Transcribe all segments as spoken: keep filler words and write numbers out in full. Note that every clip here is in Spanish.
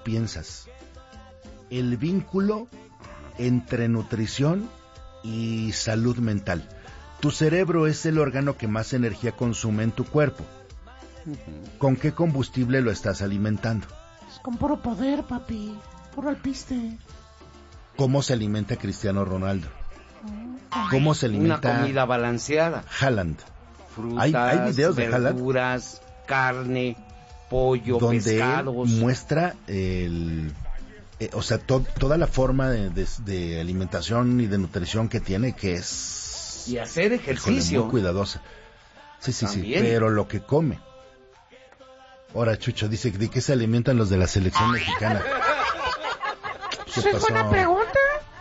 piensas. El vínculo entre nutrición y salud mental. Tu cerebro es el órgano que más energía consume en tu cuerpo. Uh-huh. ¿Con qué combustible lo estás alimentando? Es con puro poder, papi. Puro alpiste. ¿Cómo se alimenta Cristiano Ronaldo? ¿Cómo se alimenta? Una comida balanceada. Haaland. Frutas, hay, hay videos de verduras, Haaland, carne, pollo, donde pescados. Él muestra el, eh, o sea, to, toda la forma de, de, de alimentación y de nutrición que tiene, que es y hacer ejercicio. Muy cuidadosa. Sí, sí, También. sí. Pero lo que come. Ahora, Chucho dice, ¿de qué se alimentan los de la selección mexicana? ¿Qué pasó? Es buena pregunta.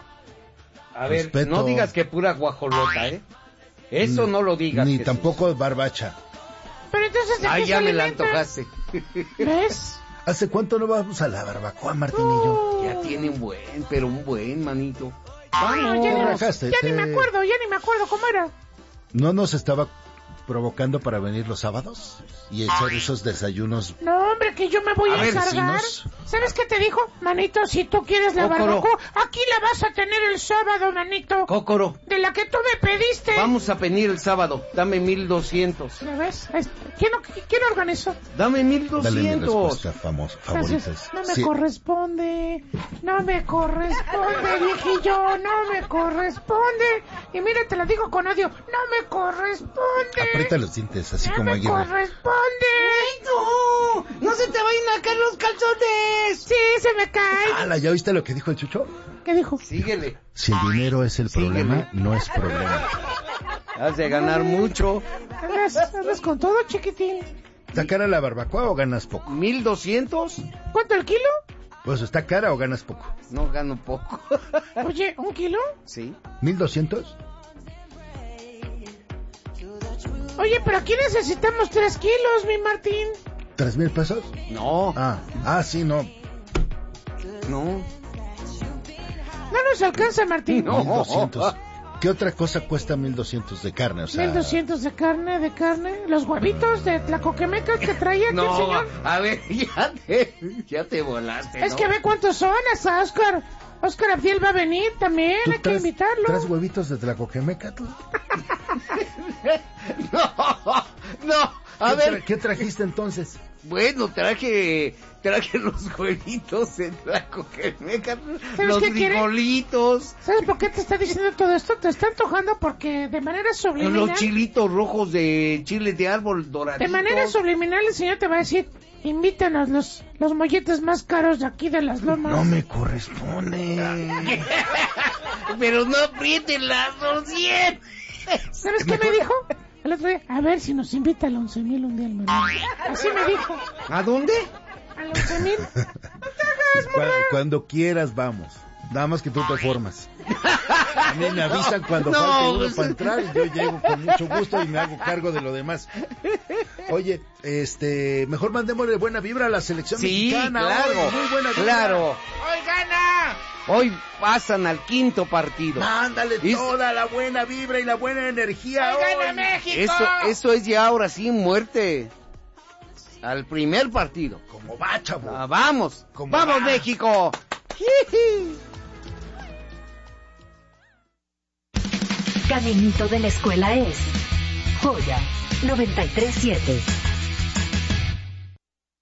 A ver, Respeto. No digas que pura guajolota, ¿eh? Eso no, no lo digas. Ni Jesús. Tampoco barbacha. Pero entonces, ¿de Ay, qué ya se me la alimentan? antojaste. ¿Ves? ¿Hace cuánto no vamos a la barbacoa, Martín y yo? Ya tiene un buen, pero un buen, manito. Vamos. Ya, rajaste, ya te... ni me acuerdo, ya ni me acuerdo cómo era. ¿No nos estaba provocando para venir los sábados y echar esos desayunos? No, hombre, que yo me voy a, a encargar. Vecinos. ¿Sabes qué te dijo? Manito, si tú quieres la Cócoro. barbacoa, aquí la vas a tener el sábado, manito. Cócoro. De la que tú me pediste. Vamos a venir el sábado. Dame mil doscientos. ¿Ya ves? ¿Quién, ¿Quién organizó? Dame mil doscientos. Dale mi respuesta famosa, favorita. No me sí. corresponde. No me corresponde, viejillo. No me corresponde. Y mira, te lo digo con odio. No me corresponde. Aprieta los dientes, así no como me Aguirre. corresponde. ¡Ay, no! ¡No se te vayan a caer los calzones! Sí, se me cae. ¡Hala! ¿Ya oíste lo que dijo el Chucho? ¿Qué dijo? Síguele. Si el dinero es el Síguele. problema, no es problema. Has de ganar Ay. mucho. Andas, andas con todo, chiquitín. ¿Está cara la barbacoa o ganas poco? ¿Mil doscientos? ¿Cuánto el kilo? Pues, ¿está cara o ganas poco? No, gano poco. Oye, ¿un kilo? Sí. ¿Mil doscientos? Oye, pero aquí necesitamos tres kilos, mi Martín. ¿Tres mil pesos? No. Ah, ah, sí, no. No. No nos alcanza, Martín. No. Mil doscientos. ¿Qué otra cosa cuesta mil doscientos de carne? O sea... Mil doscientos de carne, de carne. Los huevitos de Tlacoquemeca que traía aquí no, el señor. A ver, ya te, ya te volaste, Es ¿no? que ve cuántos son, hasta Oscar. Oscar Abdiel va a venir también, hay que invitarlo. ¿Tres huevitos de Tlacoquemeca tú? no, no, a ¿Qué ver. Tra- ¿Qué trajiste entonces? Bueno, traje, traje los huevitos de Tlacoquemeca, los frijolitos. ¿Sabes por qué te está diciendo todo esto? Te está antojando porque de manera subliminal... Los chilitos rojos de chiles de árbol doraditos. De manera subliminal el señor te va a decir... Invítanos los, los molletes más caros de aquí de las lomas. No me corresponde. Pero no aprieten las doscientos. ¿Sabes qué me dijo? El otro día, a ver si nos invita al once mil un día al menú. Así me dijo. ¿A dónde? Al once mil. Cuando, cuando quieras vamos. Nada más que tú te formas. A mí me avisan cuando no, falte uno pues... para entrar y yo llego con mucho gusto y me hago cargo de lo demás. Oye, este, mejor mandémosle buena vibra a la selección sí, mexicana. Claro, hoy, muy buena vibra. Claro. ¡Hoy gana! Hoy pasan al quinto partido. Mándale ¿Es? toda la buena vibra y la buena energía. ¡Hoy hoy. gana México! Eso, eso es ya ahora sí muerte. Al primer partido. Como va, chavo. Ah, vamos, Como vamos va. México. Caminito de la escuela es Joya noventa y tres punto siete.